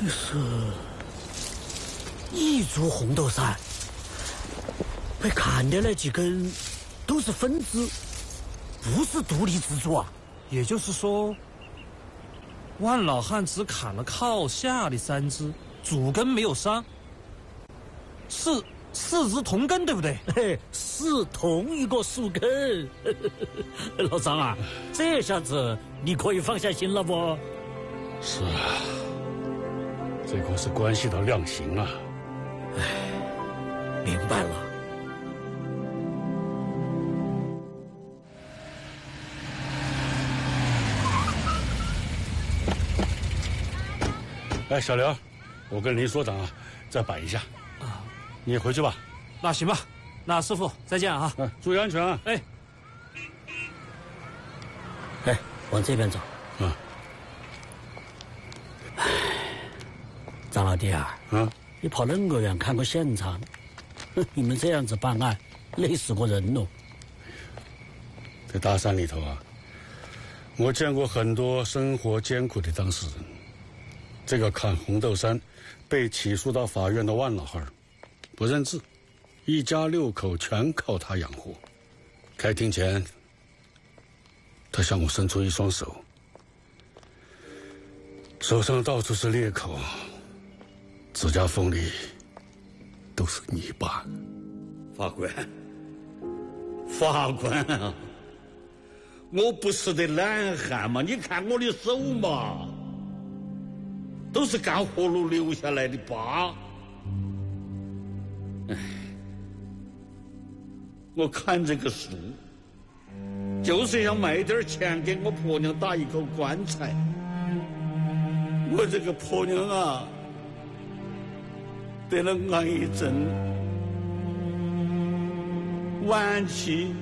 可是，一株红豆杉被砍的那几根都是分支，不是独立支柱啊。 也就是说，万老汉只砍了靠下的3支，主根没有伤，四支同根，对不对？ 嘿，是同一个树根。老张啊，这下子你可以放下心了不？ 是啊，这可是关系到量刑啊。 明白了。 哎，小刘，我跟林所长啊再摆一下啊，你回去吧。 那行吧，那师傅再见啊！ 注意安全啊！ 哎， 往这边走。张老弟啊，你跑恁个远看个现场，你们这样子办案，累死过人喽。 在大山里头啊，我见过很多生活艰苦的当事人。这个砍红豆杉被起诉到法院的万老汉不认字，一家6口全靠他养活。开庭前，他向我伸出一双手，手上到处是裂口，指甲缝里都是泥巴。 法官啊，我不是的懒汉嘛，你看我的手嘛，都是干活路留下来的疤。我砍这个树，就是要卖点钱给我婆娘打一口棺材。我这个婆娘啊，得了癌症，晚期，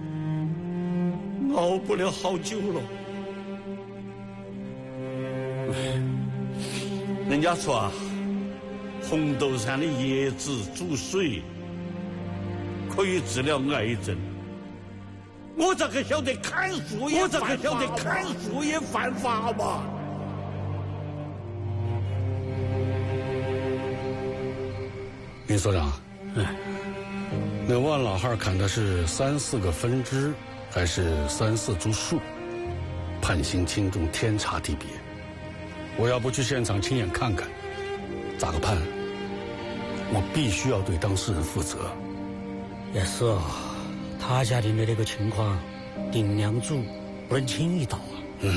熬不了好久了。人家说啊，红豆杉的叶子煮水可以治疗癌症。我这个晓得砍树也犯法嘛。 林所长，那万老汉砍的是3、4个分支，还是3、4株树？判刑轻重天差地别。我要不去现场亲眼看看，咋个判？我必须要对当事人负责。 也是啊，他家庭的那个情况，顶梁柱不能轻易倒啊。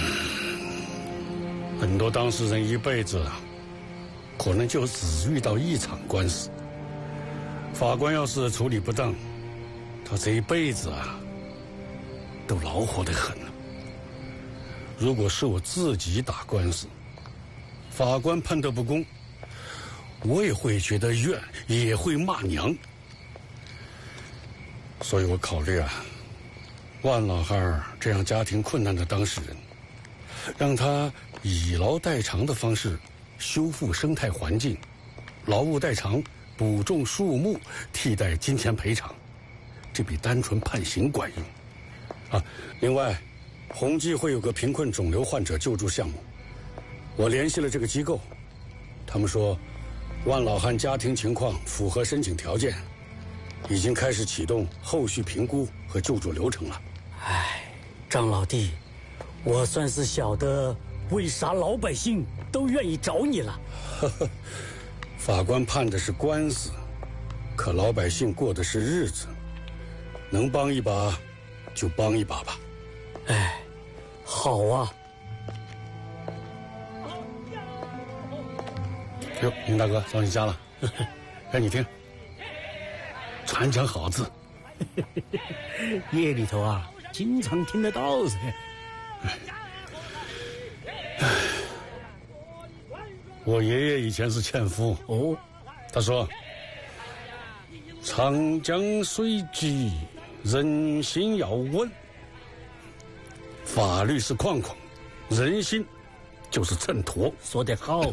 很多当事人一辈子可能就只遇到一场官司。法官要是处理不当，他这一辈子都恼火得很了。如果是我自己打官司，法官判得不公，我也会觉得怨，也会骂娘。所以我考虑万老汉这样家庭困难的当事人，让他以劳代偿的方式修复生态环境，劳务代偿补种树木，替代金钱赔偿，这比单纯判刑管用。另外，宏基会有个贫困肿瘤患者救助项目，我联系了这个机构，他们说万老汉家庭情况符合申请条件，已经开始启动后续评估和救助流程了。 张老弟，我算是晓得为啥老百姓都愿意找你了。 法官判的是官司，可老百姓过的是日子，能帮一把就帮一把吧。 好啊。 哟，林大哥找你家了。你听，传讲好字。 夜里头经常听得到噻。 我爷爷以前是纤夫他说长江水急人心要稳，法律是框框，人心就是秤砣。 说得好。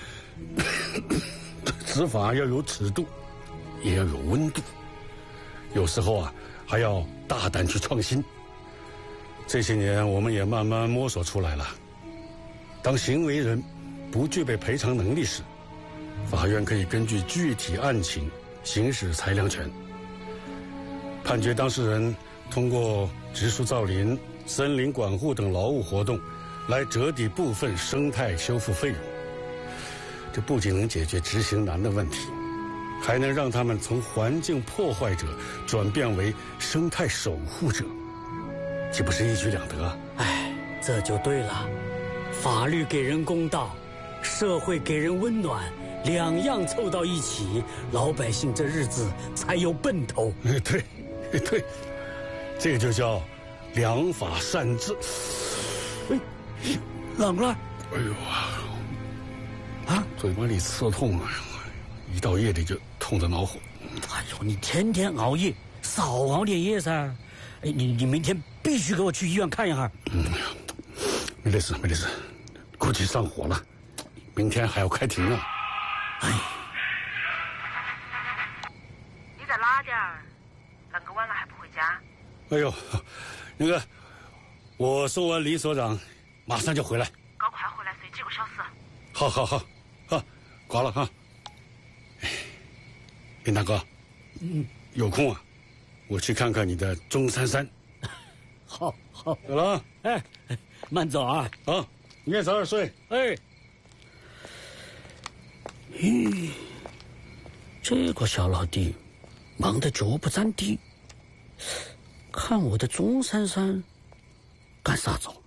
执法要有尺度，也要有温度，有时候还要大胆去创新。这些年我们也慢慢摸索出来了，当行为人不具备赔偿能力时，法院可以根据具体案情行使裁量权，判决当事人通过植树造林、森林管护等劳务活动来折抵部分生态修复费用。这不仅能解决执行难的问题，还能让他们从环境破坏者转变为生态守护者，岂不是一举两得啊？ 哎，这就对了，法律给人公道，社会给人温暖，两样凑到一起，老百姓这日子才有奔头。 对，这个就叫良法善治。 哎，啷个了？ 哎呦啊，嘴巴里刺痛啊，一到夜里就痛得恼火。 哎呦，你天天熬夜，少熬点夜噻。哎，你明天必须给我去医院看一下。 没得事，估计上火了，明天还要开庭呢。 哎， 你在哪点儿？啷个晚了还不回家？ 哎呦，那个，我送完李所长，马上就回来。 搞快回来，睡几个小时。 好，挂了哈。林大哥，有空啊，我去看看你的钟珊珊。 好， 走了啊。 哎，慢走啊。 好，你也早点睡。 哎，这个小老弟忙得脚不沾地，看我的钟珊珊干啥子？